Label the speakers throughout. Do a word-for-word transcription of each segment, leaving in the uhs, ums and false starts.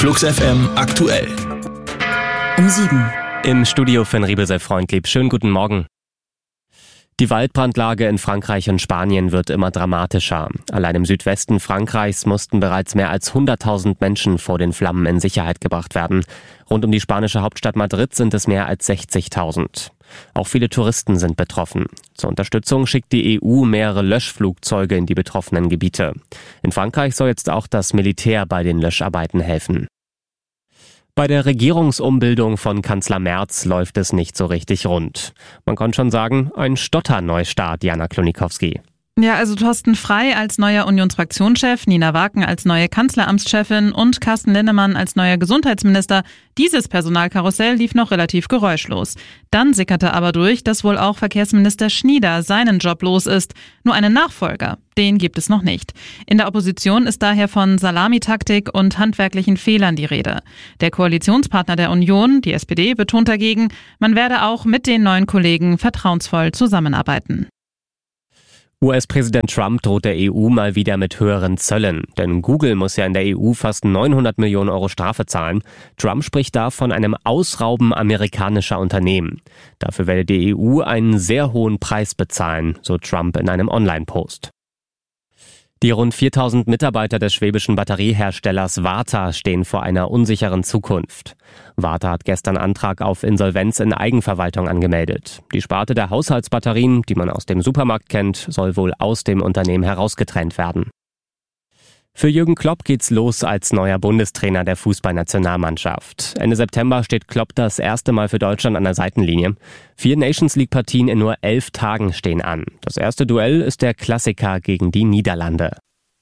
Speaker 1: Flux F M aktuell.
Speaker 2: Um sieben.
Speaker 3: Im Studio Finn Riebesel-Freundlieb. Schönen guten Morgen. Die Waldbrandlage in Frankreich und Spanien wird immer dramatischer. Allein im Südwesten Frankreichs mussten bereits mehr als hunderttausend Menschen vor den Flammen in Sicherheit gebracht werden. Rund um die spanische Hauptstadt Madrid sind es mehr als sechzigtausend. Auch viele Touristen sind betroffen. Zur Unterstützung schickt die E U mehrere Löschflugzeuge in die betroffenen Gebiete. In Frankreich soll jetzt auch das Militär bei den Löscharbeiten helfen. Bei der Regierungsumbildung von Kanzler Merz läuft es nicht so richtig rund. Man kann schon sagen, ein Stotterneustart, Jana Klonikowski.
Speaker 4: Ja, also Thorsten Frey als neuer Unionsfraktionschef, Nina Waken als neue Kanzleramtschefin und Carsten Linnemann als neuer Gesundheitsminister. Dieses Personalkarussell lief noch relativ geräuschlos. Dann sickerte aber durch, dass wohl auch Verkehrsminister Schnieder seinen Job los ist. Nur einen Nachfolger, den gibt es noch nicht. In der Opposition ist daher von Salamitaktik und handwerklichen Fehlern die Rede. Der Koalitionspartner der Union, die S P D, betont dagegen, man werde auch mit den neuen Kollegen vertrauensvoll zusammenarbeiten.
Speaker 3: U S-Präsident Trump droht der E U mal wieder mit höheren Zöllen. Denn Google muss ja in der E U fast neunhundert Millionen Euro Strafe zahlen. Trump spricht da von einem Ausrauben amerikanischer Unternehmen. Dafür werde die E U einen sehr hohen Preis bezahlen, so Trump in einem Online-Post. Die rund viertausend Mitarbeiter des schwäbischen Batterieherstellers Varta stehen vor einer unsicheren Zukunft. Varta hat gestern Antrag auf Insolvenz in Eigenverwaltung angemeldet. Die Sparte der Haushaltsbatterien, die man aus dem Supermarkt kennt, soll wohl aus dem Unternehmen herausgetrennt werden. Für Jürgen Klopp geht's los als neuer Bundestrainer der Fußballnationalmannschaft. Ende September steht Klopp das erste Mal für Deutschland an der Seitenlinie. Vier Nations-League-Partien in nur elf Tagen stehen an. Das erste Duell ist der Klassiker gegen die Niederlande.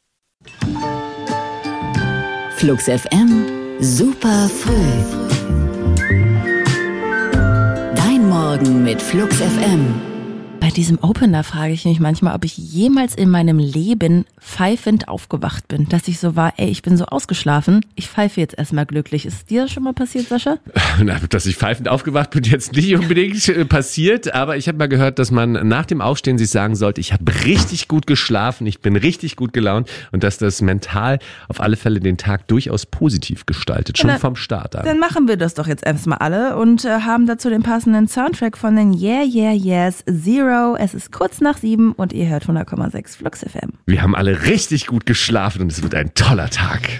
Speaker 2: Flux F M, super früh. Dein Morgen mit Flux F M.
Speaker 5: Bei diesem Opener frage ich mich manchmal, ob ich jemals in meinem Leben pfeifend aufgewacht bin. Dass ich so war, ey, ich bin so ausgeschlafen, ich pfeife jetzt erstmal glücklich. Ist dir das schon mal passiert, Sascha?
Speaker 6: Na, dass ich pfeifend aufgewacht bin, jetzt nicht unbedingt passiert. Aber ich habe mal gehört, dass man nach dem Aufstehen sich sagen sollte, ich habe richtig gut geschlafen, ich bin richtig gut gelaunt. Und dass das mental auf alle Fälle den Tag durchaus positiv gestaltet, schon
Speaker 5: dann,
Speaker 6: vom Start an.
Speaker 5: Dann machen wir das doch jetzt erstmal alle und äh, haben dazu den passenden Soundtrack von den Yeah, Yeah, Yes, Zero. Es ist kurz nach sieben und ihr hört hundert Komma sechs Flux F M.
Speaker 6: Wir haben alle richtig gut geschlafen und es wird ein toller Tag.